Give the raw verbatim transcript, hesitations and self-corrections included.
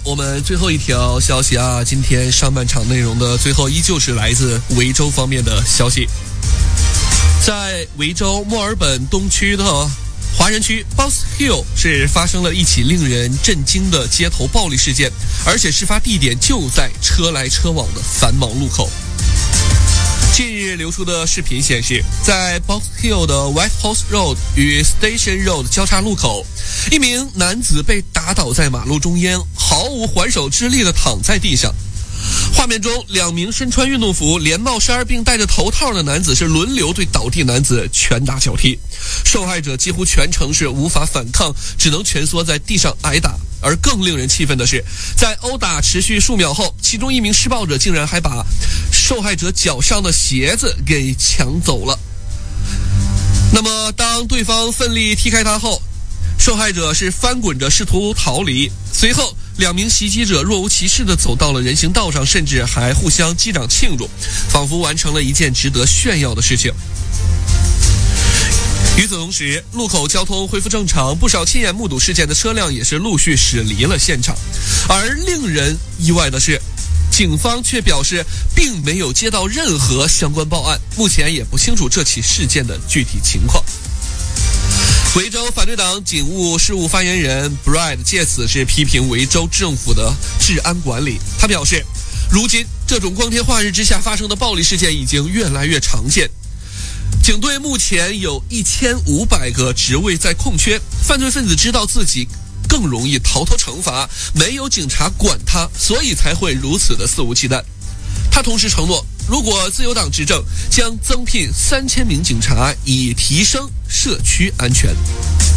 我们最后一条消息啊，今天上半场内容的最后依旧是来自维州方面的消息。在维州墨尔本东区的华人区 Box Hill 是发生了一起令人震惊的街头暴力事件，而且事发地点就在车来车往的繁忙路口。近日流出的视频显示，在 Box Hill 的 Whitehorse Road 与 Station Road 交叉路口，一名男子被打倒在马路中间，毫无还手之力地躺在地上。画面中，两名身穿运动服、连帽衫并戴着头套的男子是轮流对倒地男子拳打脚踢，受害者几乎全程是无法反抗，只能蜷缩在地上挨打。而更令人气愤的是，在殴打持续数秒后，其中一名施暴者竟然还把受害者脚上的鞋子给抢走了。那么当对方奋力踢开他后，受害者是翻滚着试图逃离，随后两名袭击者若无其事地走到了人行道上，甚至还互相击掌庆祝，仿佛完成了一件值得炫耀的事情。与此同时，路口交通恢复正常，不少亲眼目睹事件的车辆也是陆续驶离了现场。而令人意外的是，警方却表示并没有接到任何相关报案，目前也不清楚这起事件的具体情况。维州反对党警务事务发言人 Brad 借此是批评维州政府的治安管理。他表示，如今这种光天化日之下发生的暴力事件已经越来越常见，警队目前有一千五百个职位在空缺，犯罪分子知道自己更容易逃脱惩罚，没有警察管他，所以才会如此的肆无忌惮。他同时承诺，如果自由党执政，将增聘三千名警察，以提升社区安全。